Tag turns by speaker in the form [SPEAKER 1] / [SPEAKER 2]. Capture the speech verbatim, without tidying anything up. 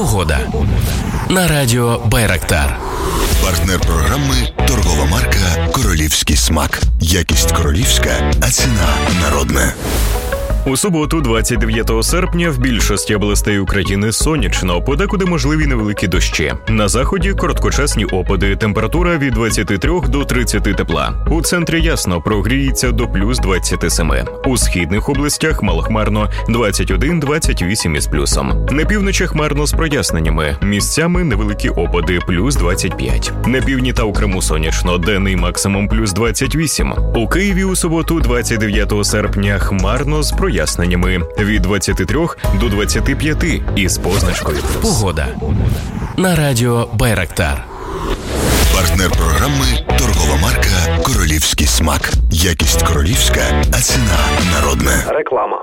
[SPEAKER 1] Погода. На радіо Байрактар.
[SPEAKER 2] Партнер програми торгова марка «Королівський смак». Якість королівська, а ціна народна.
[SPEAKER 3] У суботу, двадцять дев'ятого серпня, в більшості областей України сонячно, подекуди можливі невеликі дощі. На заході короткочасні опади, температура від двадцяти трьох до тридцяти тепла. У центрі ясно, прогріється до плюс двадцяти семи. У східних областях малохмарно двадцять один - двадцять вісім із плюсом. На півночі хмарно з проясненнями, місцями невеликі опади плюс двадцять п'ять. На півдні та у Криму сонячно, денний максимум плюс двадцять вісім. У Києві у суботу, двадцять дев'ятого серпня, хмарно з проясненнями. Проясненнями від двадцяти трьох до двадцяти п'яти із позначкою плюс.
[SPEAKER 1] Погода. На радіо Байрактар.
[SPEAKER 2] Партнер програми торгова марка «Королівський смак». Якість королівська, а ціна народна.
[SPEAKER 4] Реклама.